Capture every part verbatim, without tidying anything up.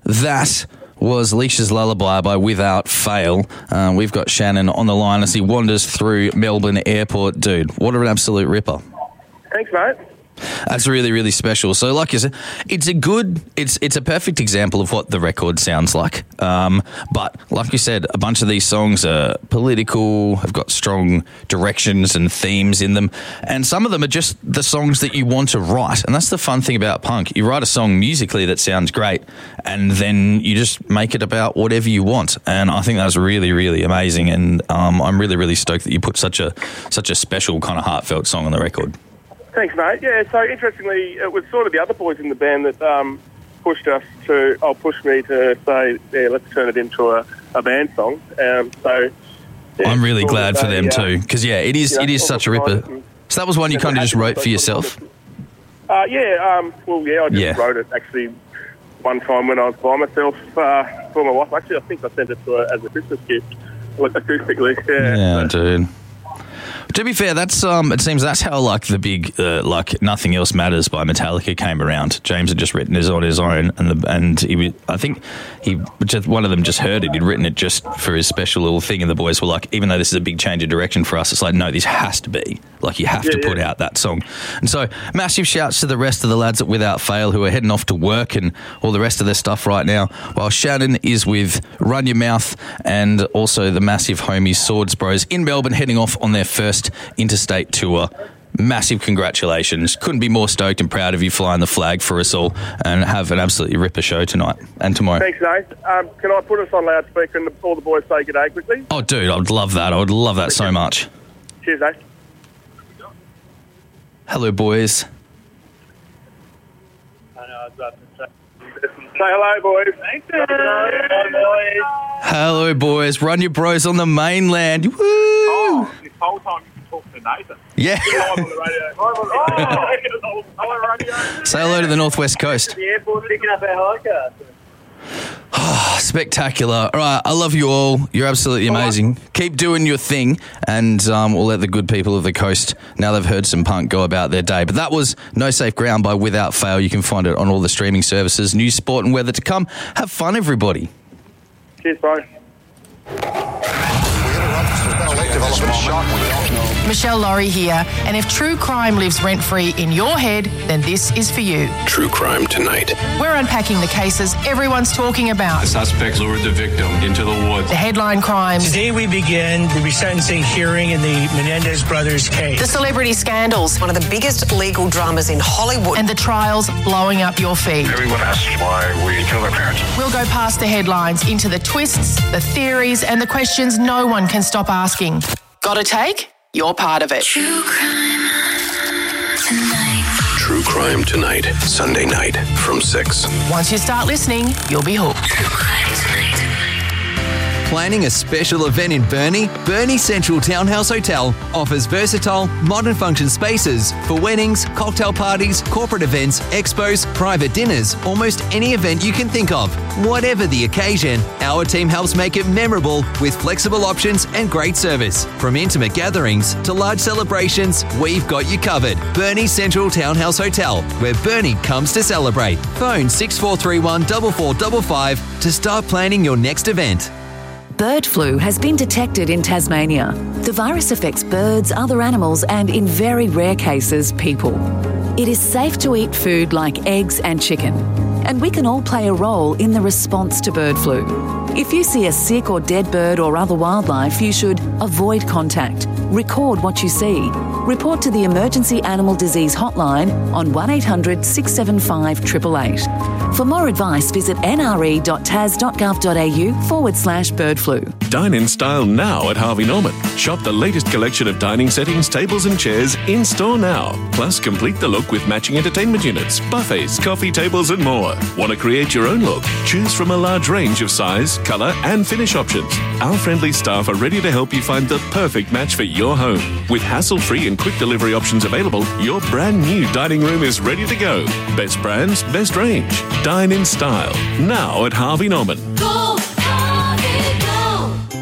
That was Leisha's Lullaby by Without Fail. Uh, we've got Shannon on the line as he wanders through Melbourne Airport. Dude, what an absolute ripper. Thanks, mate. That's really, really special. So, like you said, it's a good, it's it's a perfect example of what the record sounds like. Um, but, like you said, a bunch of these songs are political, have got strong directions and themes in them, and some of them are just the songs that you want to write. And that's the fun thing about punk. You write a song musically that sounds great, and then you just make it about whatever you want. And I think that's really, really amazing. And um, I'm really, really stoked that you put such a such a special kind of heartfelt song on the record. Thanks, mate. Yeah, so interestingly, it was sort of the other boys in the band that um, pushed us to, oh, pushed me to say, yeah, let's turn it into a, a band song. Um, so yeah, I'm really glad for a, them uh, too, because yeah, it is you know, it is such a ripper. and- So that was one you and kind of had just to- wrote so for sort yourself. of- Uh, yeah, um, well, yeah, I just Yeah. wrote it actually one time when I was by myself uh, for my wife. Actually, I think I sent it to her as a Christmas gift, like acoustically. Yeah, Yeah, so- dude. To be fair, that's um. It seems that's how like the big uh, like Nothing Else Matters by Metallica came around. James had just written it on his own, and the and he was- I think he just one of them just heard it. He'd written it just for his special little thing, and the boys were like, even though this is a big change of direction for us, it's like no, this has to be like you have Yeah, to put yeah. out that song. And so massive shouts to the rest of the lads at Without Fail who are heading off to work and all the rest of their stuff right now, while Shannon is with Run Your Mouth and also the massive homies Swords Bros in Melbourne heading off on their first interstate tour. Massive congratulations. Couldn't be more stoked and proud of you flying the flag for us all, and have an absolutely ripper show tonight and tomorrow. Thanks, Nate. Um, can I put us on loudspeaker and all the boys say good day quickly? Oh, dude, I would love that. I would love that so much. Cheers, Nate. Hello, boys. Say hello, boys. Thanks, boys. Hello, boys. Run Your Bros on the mainland. Woo! Oh, this whole time you can talk to Nathan. Yeah. Live on the radio. Live on, oh, hello, radio. Say hello to the Northwest Coast. The airport picking up our hiker. Spectacular. All right, I love you all. You're absolutely amazing. Keep doing your thing, and um, we'll let the good people of the coast, now they've heard some punk, go about their day. But that was No Safe Ground by Without Fail. You can find it on all the streaming services. News, sport and weather to come. Have fun, everybody. Cheers, bro. Michelle Laurie here, and if true crime lives rent-free in your head, then this is for you. True Crime Tonight. We're unpacking the cases everyone's talking about. The suspect lured the victim into the woods. The headline crimes, Today we begin the resentencing hearing in the Menendez brothers case. the celebrity scandals, One of the biggest legal dramas in Hollywood. and the trials blowing up your feed. Everyone asks why we killed our parents. We'll go past the headlines into the twists, the theories, and the questions no one can stop asking. Got a take? You're part of it. True Crime Tonight. Sunday night from six. Once you start listening, you'll be hooked. Planning a special event in Burnie? Burnie Central Townhouse Hotel offers versatile, modern function spaces for weddings, cocktail parties, corporate events, expos, private dinners, almost any event you can think of. Whatever the occasion, our team helps make it memorable with flexible options and great service. From intimate gatherings to large celebrations, we've got you covered. Burnie Central Townhouse Hotel, where Burnie comes to celebrate. Phone six four three one four four five five to start planning your next event. Bird flu has been detected in Tasmania. The virus affects birds, other animals, and in very rare cases, people. It is safe to eat food like eggs and chicken, and we can all play a role in the response to bird flu. If you see a sick or dead bird or other wildlife, you should avoid contact, record what you see, report to the Emergency Animal Disease Hotline on one eight hundred six seven five eight eight eight. For more advice, visit nre.tas.gov.au forward slash bird flu. Dine in style now at Harvey Norman. Shop the latest collection of dining settings, tables and chairs in store now. Plus, complete the look with matching entertainment units, buffets, coffee tables and more. Want to create your own look? Choose from a large range of size, colour and finish options. Our friendly staff are ready to help you find the perfect match for your home. With hassle-free and quick delivery options available, your brand new dining room is ready to go. Best brands, best range. Dine in style. Now at Harvey Norman. Go, Harvey, go.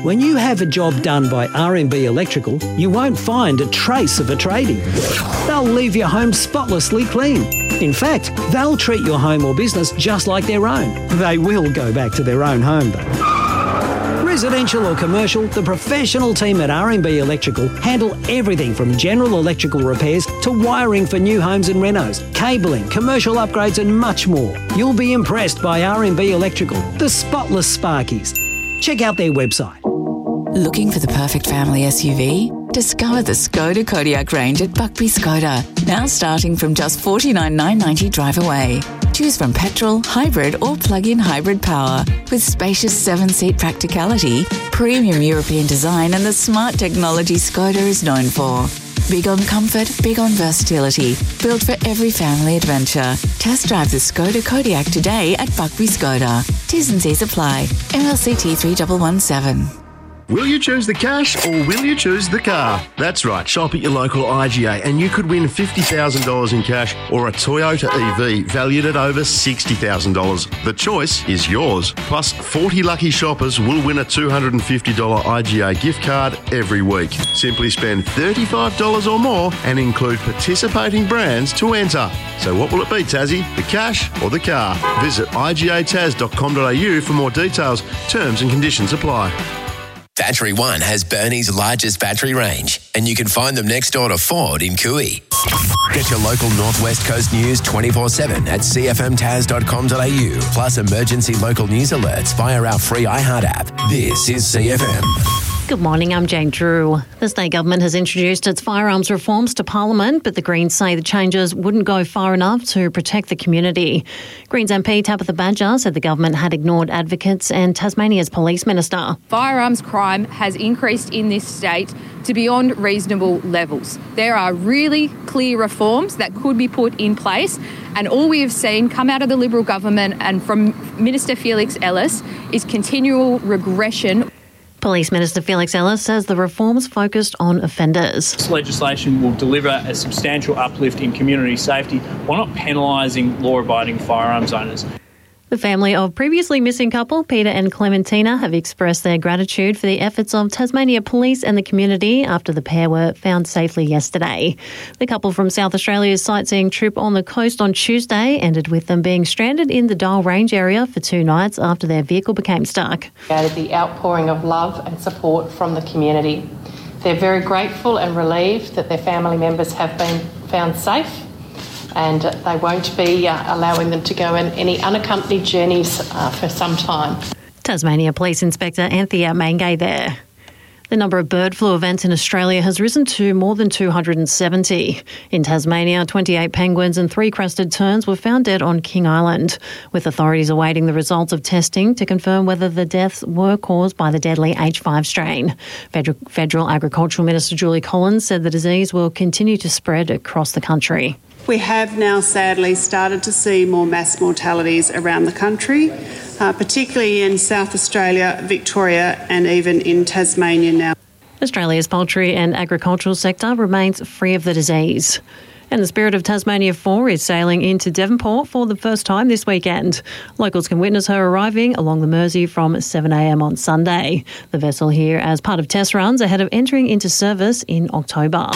When you have a job done by R and B Electrical, you won't find a trace of a tradie. They'll leave your home spotlessly clean. In fact, they'll treat your home or business just like their own. They will go back to their own home though. Residential or commercial, the professional team at R and B Electrical handle everything from general electrical repairs to wiring for new homes and renos, cabling, commercial upgrades and much more. You'll be impressed by R and B Electrical, the spotless Sparkies. Check out their website. Looking for the perfect family S U V? Discover the Skoda Kodiaq range at Buckby Skoda, now starting from just forty-nine thousand nine hundred ninety drive away. Choose from petrol, hybrid or plug-in hybrid power with spacious seven-seat practicality, premium European design and the smart technology Skoda is known for. Big on comfort, big on versatility, built for every family adventure. Test drive the Skoda Kodiaq today at Buckby Skoda. T's and C's apply. M L C T three one one seven. Will you choose the cash or will you choose the car? That's right, shop at your local I G A and you could win fifty thousand dollars in cash or a Toyota E V valued at over sixty thousand dollars. The choice is yours. Plus, forty lucky shoppers will win a two hundred fifty dollars I G A gift card every week. Simply spend thirty-five dollars or more and include participating brands to enter. So what will it be, Tassie? The cash or the car? Visit I G A taz dot com dot a u for more details. Terms and conditions apply. Battery One has Burnie's largest battery range, and you can find them next door to Ford in Cooey. Get your local Northwest Coast news twenty-four seven at c f m taz dot com dot a u, plus emergency local news alerts via our free iHeart app. This is C F M. Good morning, I'm Jane Drew. The state government has introduced its firearms reforms to Parliament, but the Greens say the changes wouldn't go far enough to protect the community. Greens M P Tabitha Badger said the government had ignored advocates and Tasmania's police minister. Firearms crime has increased in this state to beyond reasonable levels. There are really clear reforms that could be put in place, and all we have seen come out of the Liberal government and from Minister Felix Ellis is continual regression. Police Minister Felix Ellis says the reforms focused on offenders. This legislation will deliver a substantial uplift in community safety while not penalising law-abiding firearms owners. The family of previously missing couple, Peter and Clementina, have expressed their gratitude for the efforts of Tasmania Police and the community after the pair were found safely yesterday. The couple from South Australia's sightseeing trip on the coast on Tuesday ended with them being stranded in the Dial Range area for two nights after their vehicle became stuck. The outpouring of love and support from the community. They're very grateful and relieved that their family members have been found safe, and they won't be uh, allowing them to go on any unaccompanied journeys uh, for some time. Tasmania Police Inspector Anthea Mangay there. The number of bird flu events in Australia has risen to more than two hundred seventy. In Tasmania, twenty-eight penguins and three crested terns were found dead on King Island, with authorities awaiting the results of testing to confirm whether the deaths were caused by the deadly H five strain. Federal, Federal Agricultural Minister Julie Collins said the disease will continue to spread across the country. We have now sadly started to see more mass mortalities around the country, uh, particularly in South Australia, Victoria and even in Tasmania now. Australia's poultry and agricultural sector remains free of the disease. And the Spirit of Tasmania four is sailing into Devonport for the first time this weekend. Locals can witness her arriving along the Mersey from seven a m on Sunday. The vessel here as part of test runs ahead of entering into service in October.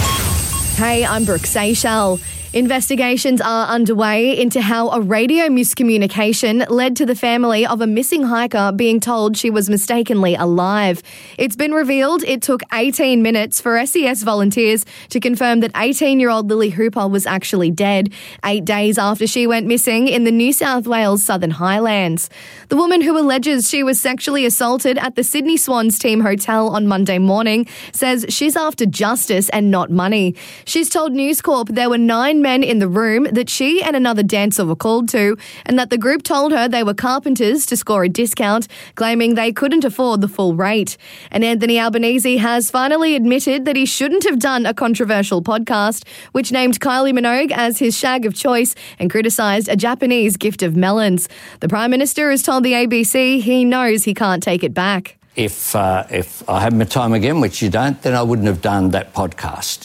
Hey, I'm Brooke Seychelles. Investigations are underway into how a radio miscommunication led to the family of a missing hiker being told she was mistakenly alive. It's been revealed it took eighteen minutes for S E S volunteers to confirm that eighteen-year-old Lily Hooper was actually dead, eight days after she went missing in the New South Wales Southern Highlands. The woman who alleges she was sexually assaulted at the Sydney Swans team hotel on Monday morning says she's after justice and not money. She's told News Corp there were nine men in the room that she and another dancer were called to, and that the group told her they were carpenters to score a discount, claiming they couldn't afford the full rate. And Anthony Albanese has finally admitted that he shouldn't have done a controversial podcast, which named Kylie Minogue as his shag of choice and criticised a Japanese gift of melons. The Prime Minister has told the A B C he knows he can't take it back. If, uh, if I had my time again, which you don't, then I wouldn't have done that podcast.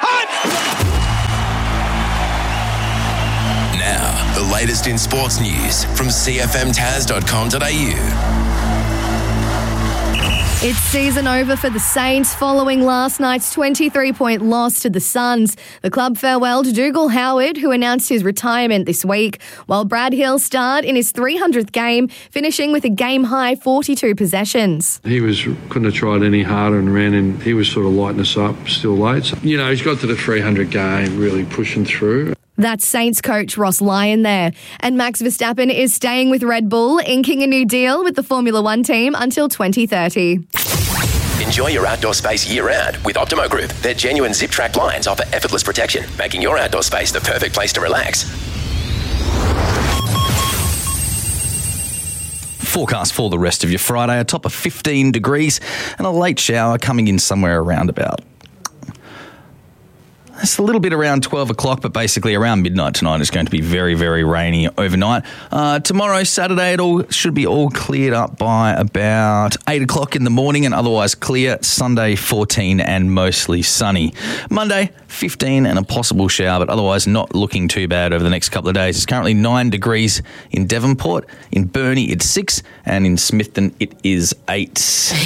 Now, the latest in sports news from c f m taz dot com dot a u. It's season over for the Saints following last night's twenty-three point loss to the Suns. The club farewelled Dougal Howard, who announced his retirement this week, while Brad Hill starred in his three hundredth game, finishing with a game-high forty-two possessions. He was couldn't have tried any harder and ran, and he was sort of lighting us up still late. So, you know, he's got to the three hundred game, really pushing through. That's Saints coach Ross Lyon there. And Max Verstappen is staying with Red Bull, inking a new deal with the Formula One team until twenty thirty. Enjoy your outdoor space year-round with Optimo Group. Their genuine zip-track blinds offer effortless protection, making your outdoor space the perfect place to relax. Forecast for the rest of your Friday, a top of fifteen degrees and a late shower coming in somewhere around about... It's a little bit around twelve o'clock, but basically around midnight tonight it's going to be very, very rainy overnight. Uh, tomorrow, Saturday, it all should be all cleared up by about eight o'clock in the morning and otherwise clear. Sunday, fourteen and mostly sunny. Monday, fifteen and a possible shower, but otherwise not looking too bad over the next couple of days. It's currently nine degrees in Devonport. In Burnie, it's six, and in Smithton, it is eight.